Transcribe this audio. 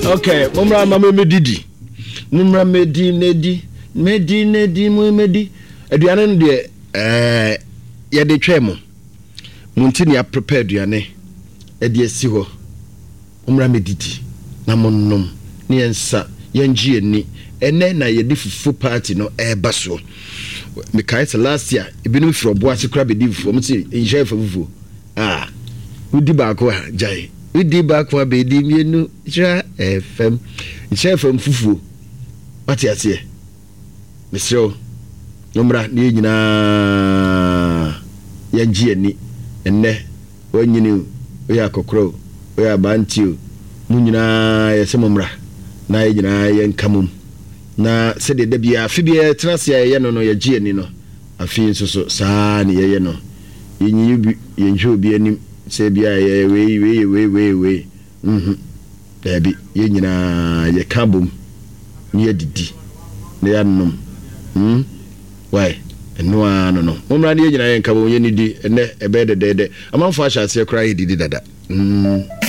Okay, mumra mama medidi. Mumra medi. Aduane no de ya de twemo. Muntini ya prepare aduane. E de asi ho. Mumra medidi. Na monnom. Ne yensa, yengie ni. Ene na ye de fufu party no eba so. Me kai last year, ebinu fro boase kra be di fufu. Mo ti enjoy fufu. Udi ba ko jai. Udi ba ko be di mienu ja FM. Ja FM fufu. Wati ase. Mesro. Nomra ni nyina yanji ani enne wanyini we akokro we abanti mu nyina yesemomra na nyina yenkamum na sede da bia afi bia transia ye no yaji ani no afi nsoso saa ne ye no yenyi yenhwe obi anim se bia ye we dabi ye nyina ye kabum ni adidi ne yanom why no umra ni nyina yen kabo ye ni di ene ebe de amanfo ahya se kra ye didi dada